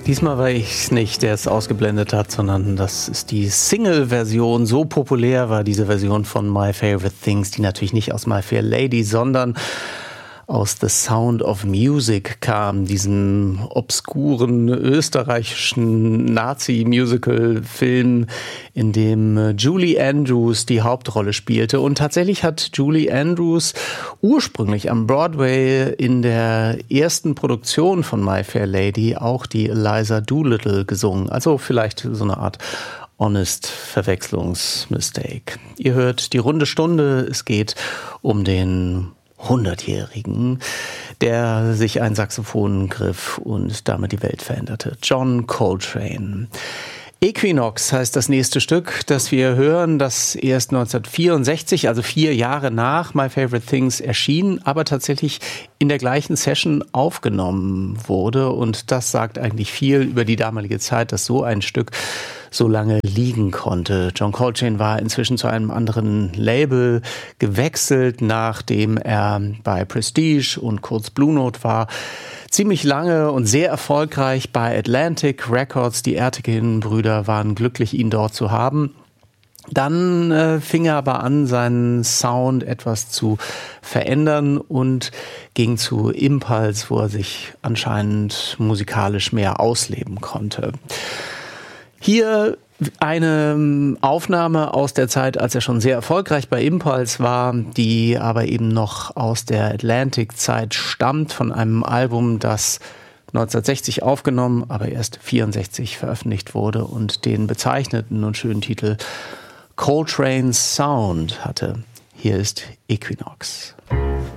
Diesmal war ich es nicht, der es ausgeblendet hat, sondern das ist die Single-Version. So populär war diese Version von My Favorite Things, die natürlich nicht aus My Fair Lady, sondern aus The Sound of Music kam, diesem obskuren österreichischen Nazi-Musical-Film, in dem Julie Andrews die Hauptrolle spielte. Und tatsächlich hat Julie Andrews ursprünglich am Broadway in der ersten Produktion von My Fair Lady auch die Eliza Doolittle gesungen. Also vielleicht so eine Art Honest-Verwechslungsmistake. Ihr hört die runde Stunde. Es geht um den 100-Jährigen, der sich ein Saxophon griff und damit die Welt veränderte. John Coltrane. Equinox heißt das nächste Stück, das wir hören, das erst 1964, also 4 Jahre nach My Favorite Things erschien, aber tatsächlich in der gleichen Session aufgenommen wurde. Und das sagt eigentlich viel über die damalige Zeit, dass so ein Stück so lange liegen konnte. John Coltrane war inzwischen zu einem anderen Label gewechselt, nachdem er bei Prestige und kurz Blue Note war. Ziemlich lange und sehr erfolgreich bei Atlantic Records. Die Ertekin-Brüder waren glücklich, ihn dort zu haben. Dann fing er aber an, seinen Sound etwas zu verändern und ging zu Impulse, wo er sich anscheinend musikalisch mehr ausleben konnte. Hier eine Aufnahme aus der Zeit, als er schon sehr erfolgreich bei Impulse war, die aber eben noch aus der Atlantic-Zeit stammt, von einem Album, das 1960 aufgenommen, aber erst 1964 veröffentlicht wurde und den bezeichneten und schönen Titel Coltrane's Sound hatte. Hier ist Equinox.